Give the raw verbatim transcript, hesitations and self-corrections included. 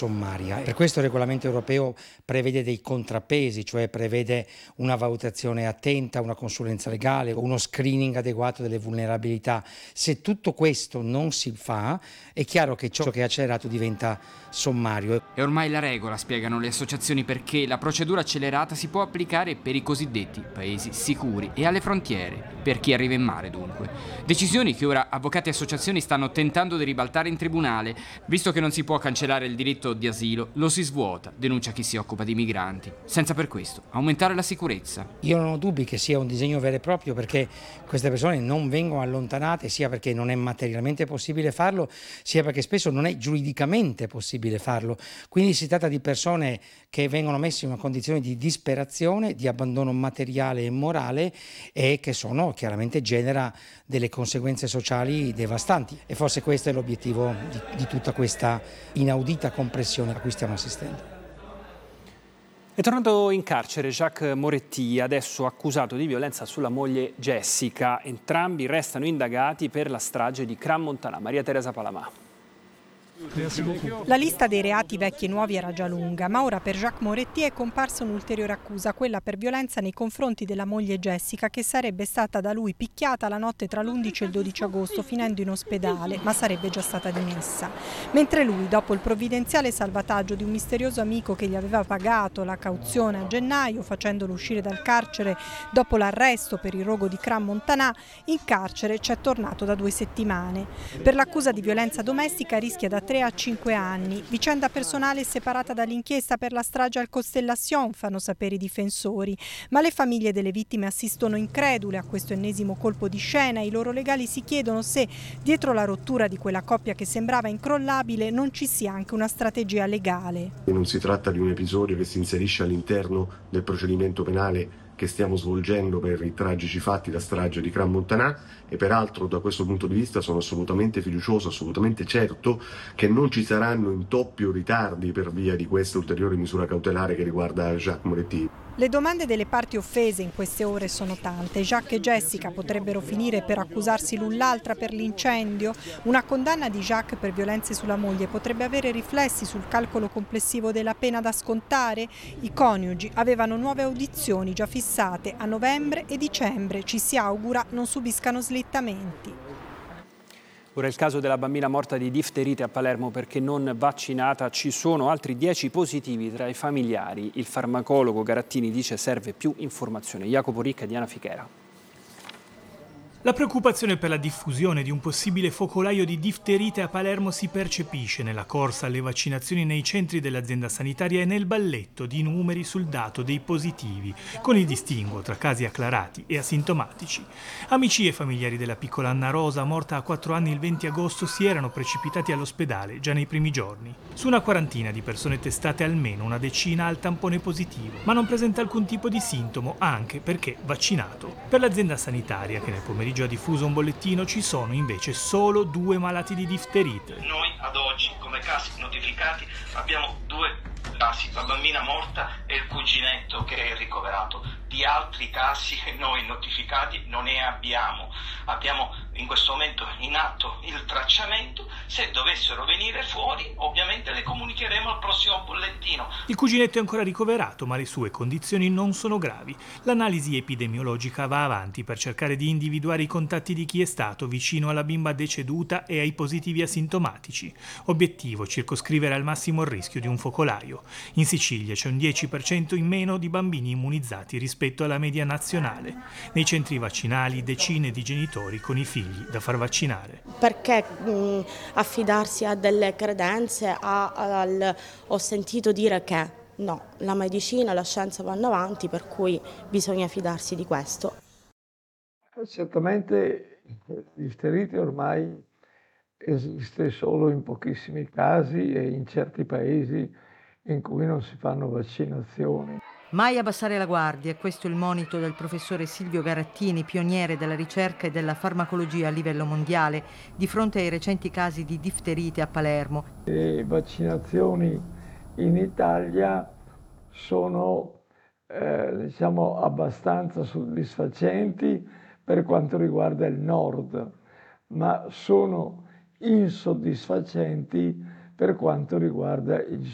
sommaria. Per questo il regolamento europeo prevede dei contrappesi, cioè prevede una valutazione attenta, una consulenza legale, uno screening adeguato delle vulnerabilità. Se tutto questo non si fa, è chiaro che ciò che è accelerato diventa sommario. È ormai la regola, spiegano le associazioni, perché la procedura accelerata si può applicare per i cosiddetti paesi sicuri e alle frontiere, per chi arriva in mare dunque. Decisioni che ora avvocati e associazioni stanno tentando di ribaltare in tribunale, visto che non si può cancellare il diritto di asilo, lo si svuota, denuncia chi si occupa di migranti, senza per questo aumentare la sicurezza. Io non ho dubbi che sia un disegno vero e proprio, perché queste persone non vengono allontanate, sia perché non è materialmente possibile farlo, sia perché spesso non è giuridicamente possibile farlo. Quindi si tratta di persone che vengono messe in una condizione di disperazione, di abbandono materiale e morale, e che sono chiaramente genera delle conseguenze sociali devastanti. E forse questo è l'obiettivo di, di tutta questa inaudita compressione a cui stiamo assistendo. È tornato in carcere Jacques Moretti, adesso accusato di violenza sulla moglie Jessica. Entrambi restano indagati per la strage di Crans-Montana. Maria Teresa Palamà. La lista dei reati vecchi e nuovi era già lunga, ma ora per Jacques Moretti è comparsa un'ulteriore accusa, quella per violenza nei confronti della moglie Jessica, che sarebbe stata da lui picchiata la notte tra l'undici e il dodici agosto, finendo in ospedale, ma sarebbe già stata dimessa. Mentre lui, dopo il provvidenziale salvataggio di un misterioso amico che gli aveva pagato la cauzione a gennaio, facendolo uscire dal carcere dopo l'arresto per il rogo di Crans-Montana, in carcere c'è tornato da due settimane. Per l'accusa di violenza domestica rischia da tre a cinque anni. Vicenda personale separata dall'inchiesta per la strage al Constellation, fanno sapere i difensori. Ma le famiglie delle vittime assistono incredule a questo ennesimo colpo di scena e i loro legali si chiedono se, dietro la rottura di quella coppia che sembrava incrollabile, non ci sia anche una strategia legale. Non si tratta di un episodio che si inserisce all'interno del procedimento penale che stiamo svolgendo per i tragici fatti, la strage di Crans-Montana, e peraltro da questo punto di vista sono assolutamente fiducioso, assolutamente certo che non ci saranno intoppi o ritardi per via di questa ulteriore misura cautelare che riguarda Jacques Moretti. Le domande delle parti offese in queste ore sono tante. Jacques e Jessica potrebbero finire per accusarsi l'un l'altra per l'incendio. Una condanna di Jacques per violenze sulla moglie potrebbe avere riflessi sul calcolo complessivo della pena da scontare. I coniugi avevano nuove audizioni già fissate a novembre e dicembre. Ci si augura non subiscano slittamenti. Ora è il caso della bambina morta di difterite a Palermo perché non vaccinata. Ci sono altri dieci positivi tra i familiari. Il farmacologo Garattini dice serve più informazione. Jacopo Ricca e Diana Fichera. La preoccupazione per la diffusione di un possibile focolaio di difterite a Palermo si percepisce nella corsa alle vaccinazioni nei centri dell'azienda sanitaria e nel balletto di numeri sul dato dei positivi, con il distinguo tra casi acclarati e asintomatici. Amici e familiari della piccola Anna Rosa, morta a quattro anni il venti agosto, si erano precipitati all'ospedale già nei primi giorni. Su una quarantina di persone testate, almeno una decina ha il tampone positivo, ma non presenta alcun tipo di sintomo, anche perché vaccinato. Per l'azienda sanitaria, che nel pomeriggio ha diffuso un bollettino, ci sono invece solo due malati di difterite. Noi ad oggi, come casi notificati, abbiamo due casi, la bambina morta e il cuginetto che è ricoverato. Di altri casi noi notificati non ne abbiamo. Abbiamo in questo momento in atto il tracciamento. Se dovessero venire fuori, ovviamente le comunicheremo al prossimo bollettino. Il cuginetto è ancora ricoverato, ma le sue condizioni non sono gravi. L'analisi epidemiologica va avanti per cercare di individuare i contatti di chi è stato vicino alla bimba deceduta e ai positivi asintomatici. Obiettivo: circoscrivere al massimo il rischio di un focolaio. In Sicilia c'è un dieci per cento in meno di bambini immunizzati rispetto alla media nazionale. Nei centri vaccinali decine di genitori con i figli da far vaccinare. Perché mh, affidarsi a delle credenze, a, al, ho sentito dire che no, la medicina e la scienza vanno avanti, per cui bisogna fidarsi di questo. Certamente il difterite ormai esiste solo in pochissimi casi e in certi paesi in cui non si fanno vaccinazioni. Mai abbassare la guardia, è questo il monito del professore Silvio Garattini, pioniere della ricerca e della farmacologia a livello mondiale, di fronte ai recenti casi di difterite a Palermo. Le vaccinazioni in Italia sono eh, diciamo abbastanza soddisfacenti per quanto riguarda il nord, ma sono insoddisfacenti per quanto riguarda il